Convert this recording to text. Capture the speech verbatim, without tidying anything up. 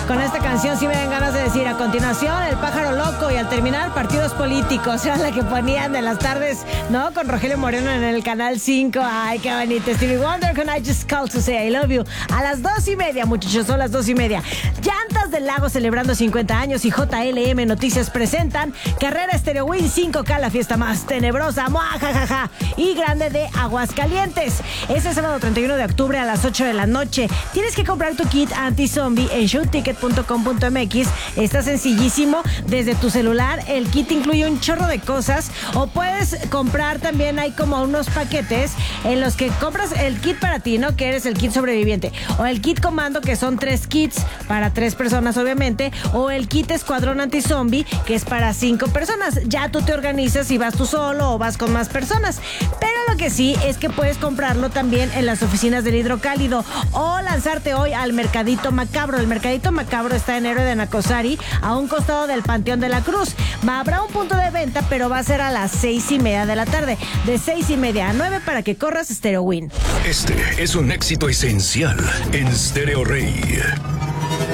Con esta canción sí me dan ganas de decir a continuación El Pájaro Loco y al terminar partidos políticos. Era la que ponían en las tardes, ¿no? Con Rogelio Moreno en el Canal cinco. Ay, qué bonito. Stevie Wonder con I Just Called to Say I Love You. A las dos y media, muchachos, son las dos y media. Llantas del Lago celebrando cincuenta años y J L M Noticias presentan Carrera Stereo Win cinco K, la fiesta más tenebrosa, muajajaja, y grande de Aguascalientes. Este sábado treinta y uno de octubre a las ocho de la noche. Tienes que comprar tu kit anti-zombie en showticket punto com punto m x. Está sencillísimo. Desde tu celular, el kit incluye un chorro de cosas. O puedes comprar también, hay como unos paquetes en los que compras el kit para ti, ¿no? Que eres el kit sobreviviente. O el kit comando, que son tres kits para tres personas, obviamente. O el kit escuadrón anti-zombie, que es para cinco personas. Ya tú te organizas si vas tú solo o vas con más personas. Pero lo que sí es que puedes comprarlo también en las oficinas del Hidrocálido o lanzarte hoy al Mercadito Macabro. El Mercadito Macabro está en Héroe de Nacosari, a un costado del Panteón de la Cruz. Habrá un punto de venta, pero va a ser a las seis y media de la tarde. De seis y media a nueve para que corras Stereo Win. Este es un éxito esencial en Stereo Rey.